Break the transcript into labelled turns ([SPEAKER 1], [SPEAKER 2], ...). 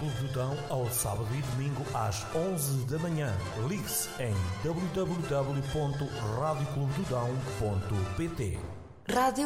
[SPEAKER 1] Clube do Dão ao sábado e domingo às 11 da manhã. Ligue-se em www.radioclubedodão.pt.
[SPEAKER 2] Rádio